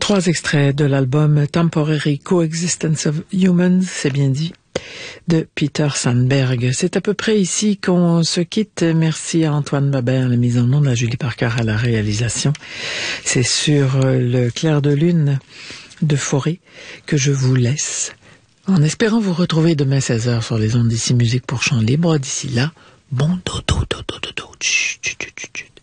3 extraits de l'album Temporary Coexistence of Humans, c'est bien dit, de Peter Sandberg. C'est à peu près ici qu'on se quitte. Merci à Antoine Babert, la mise en onde, à Julie Parker à la réalisation. C'est sur le clair de lune de Forêt que je vous laisse, en espérant vous retrouver demain 16h sur les ondes d'Ici Musique pour Chant Libre. D'ici là, bon dodo, dodo, dodo, chut, chut, chut, chut.